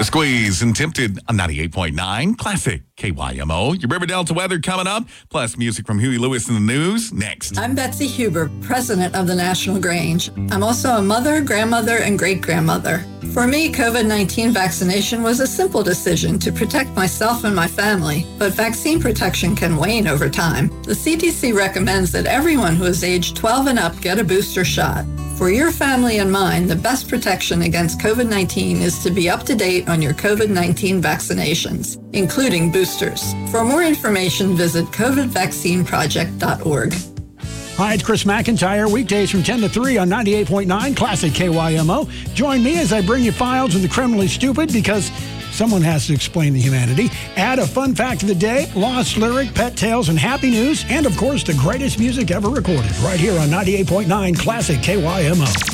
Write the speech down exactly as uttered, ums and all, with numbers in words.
The Squeeze and Tempted on ninety-eight point nine Classic K Y M O. Your River Delta weather coming up, plus music from Huey Lewis in the news next. I'm Betsy Huber, president of the National Grange. I'm also a mother, grandmother, and great-grandmother. For me, COVID nineteen vaccination was a simple decision to protect myself and my family, but vaccine protection can wane over time. The C D C recommends that everyone who is age twelve and up get a booster shot. For your family and mine, the best protection against COVID nineteen is to be up to date on your COVID nineteen vaccinations, including boosters. For more information, visit covid vaccine project dot org. Hi, it's Chris McIntyre, weekdays from ten to three on ninety-eight point nine Classic K Y M O. Join me as I bring you files of the criminally stupid because someone has to explain the humanity. Add a fun fact of the day, lost lyric, pet tales, and happy news, and of course the greatest music ever recorded right here on ninety-eight point nine Classic K Y M O.